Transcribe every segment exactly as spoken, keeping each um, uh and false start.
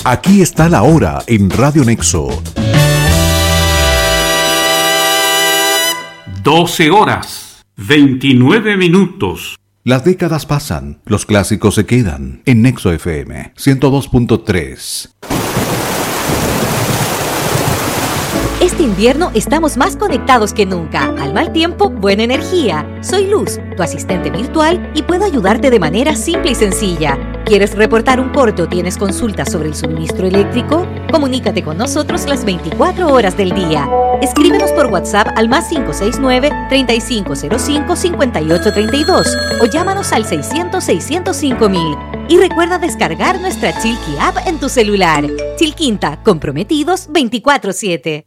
Aquí está la hora en Radio Nexo. doce horas, veintinueve minutos. Las décadas pasan, los clásicos se quedan. En Nexo F M ciento dos punto tres. Este invierno estamos más conectados que nunca. Al mal tiempo, buena energía. Soy Luz, tu asistente virtual, y puedo ayudarte de manera simple y sencilla. ¿Quieres reportar un corte o tienes consultas sobre el suministro eléctrico? Comunícate con nosotros las veinticuatro horas del día. Escríbenos por WhatsApp al más cinco seis nueve, treinta y cinco cero cinco, cincuenta y ocho treinta y dos o llámanos al seiscientos, seiscientos cinco mil. Y recuerda descargar nuestra Chilqui app en tu celular. Chilquinta, comprometidos veinticuatro siete.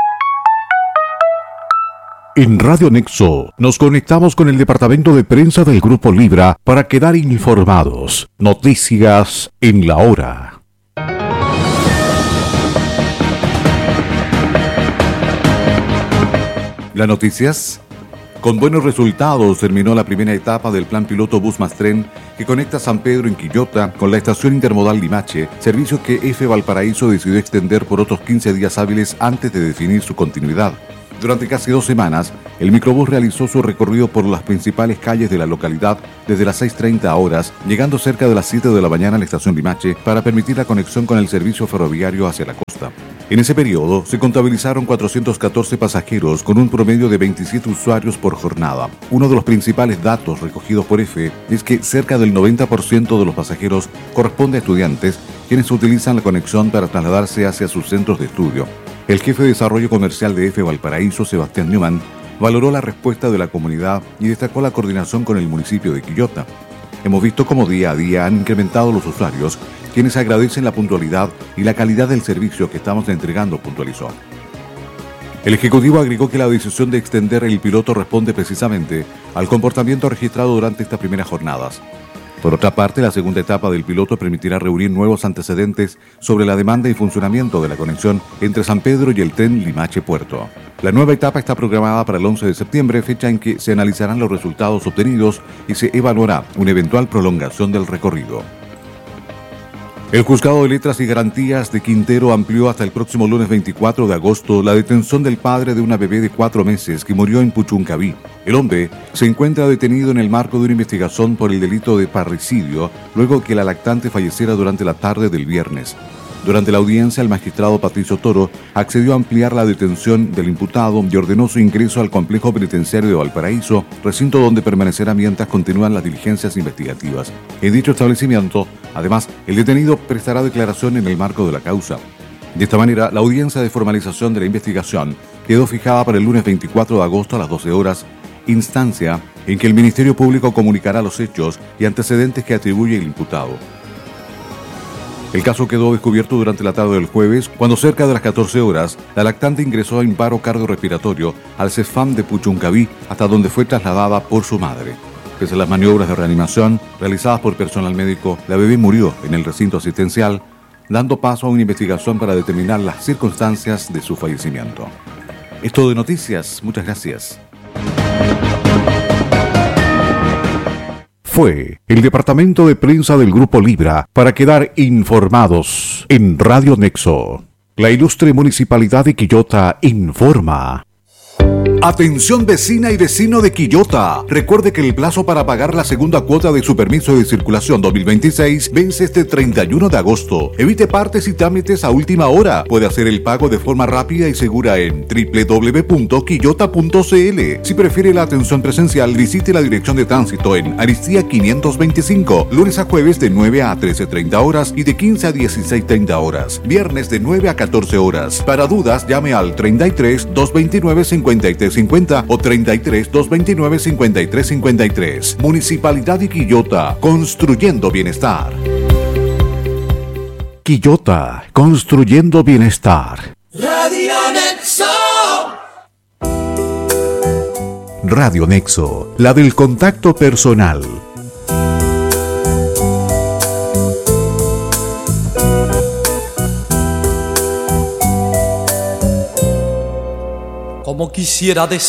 En Radio Nexo nos conectamos con el departamento de prensa del Grupo Libra para quedar informados. Noticias en la hora. Las noticias. Con buenos resultados terminó la primera etapa del plan piloto Bus más Tren que conecta San Pedro en Quillota con la estación intermodal Limache, servicio que F Valparaíso decidió extender por otros quince días hábiles antes de definir su continuidad. Durante casi dos semanas, el microbús realizó su recorrido por las principales calles de la localidad desde las seis treinta horas, llegando cerca de las siete de la mañana a la estación Limache para permitir la conexión con el servicio ferroviario hacia la costa. En ese periodo, se contabilizaron cuatrocientos catorce pasajeros con un promedio de veintisiete usuarios por jornada. Uno de los principales datos recogidos por F es que cerca del noventa por ciento de los pasajeros corresponde a estudiantes, quienes utilizan la conexión para trasladarse hacia sus centros de estudio. El jefe de desarrollo comercial de F Valparaíso, Sebastián Newman, valoró la respuesta de la comunidad y destacó la coordinación con el municipio de Quillota. Hemos visto cómo día a día han incrementado los usuarios, quienes agradecen la puntualidad y la calidad del servicio que estamos entregando, puntualizó. El Ejecutivo agregó que la decisión de extender el piloto responde precisamente al comportamiento registrado durante estas primeras jornadas. Por otra parte, la segunda etapa del piloto permitirá reunir nuevos antecedentes sobre la demanda y funcionamiento de la conexión entre San Pedro y el tren Limache-Puerto. La nueva etapa está programada para el once de septiembre, fecha en que se analizarán los resultados obtenidos y se evaluará una eventual prolongación del recorrido. El Juzgado de Letras y Garantías de Quintero amplió hasta el próximo lunes veinticuatro de agosto la detención del padre de una bebé de cuatro meses que murió en Puchuncaví. El hombre se encuentra detenido en el marco de una investigación por el delito de parricidio, luego que la lactante falleciera durante la tarde del viernes. Durante la audiencia, el magistrado Patricio Toro accedió a ampliar la detención del imputado y ordenó su ingreso al complejo penitenciario de Valparaíso, recinto donde permanecerá mientras continúan las diligencias investigativas. En dicho establecimiento, además, el detenido prestará declaración en el marco de la causa. De esta manera, la audiencia de formalización de la investigación quedó fijada para el lunes veinticuatro de agosto a las doce horas, instancia en que el Ministerio Público comunicará los hechos y antecedentes que atribuye el imputado. El caso quedó descubierto durante la tarde del jueves, cuando cerca de las catorce horas, la lactante ingresó en paro cardiorrespiratorio al CEFAM de Puchuncaví, hasta donde fue trasladada por su madre. Pese a las maniobras de reanimación realizadas por personal médico, la bebé murió en el recinto asistencial, dando paso a una investigación para determinar las circunstancias de su fallecimiento. Es todo de noticias. Muchas gracias. Fue el departamento de prensa del Grupo Libra para quedar informados en Radio Nexo. La ilustre Municipalidad de Quillota informa. Atención vecina y vecino de Quillota. Recuerde que el plazo para pagar la segunda cuota de su permiso de circulación dos mil veintiséis vence este treinta y uno de agosto. Evite partes y trámites a última hora. Puede hacer el pago de forma rápida y segura en doble u doble u doble u punto quillota punto c l. Si prefiere la atención presencial, visite la dirección de tránsito en Aristía quinientos veinticinco, lunes a jueves de nueve a trece treinta horas y de quince a dieciséis treinta horas. Viernes de nueve a catorce horas. Para dudas, llame al treinta y tres, doscientos veintinueve, cincuenta y tres cincuenta o treinta y tres, doscientos veintinueve, cincuenta y tres cincuenta y tres. Municipalidad de Quillota, construyendo bienestar. Quillota, construyendo bienestar. Radio Nexo. Radio Nexo, la del contacto personal. Como quisiera decir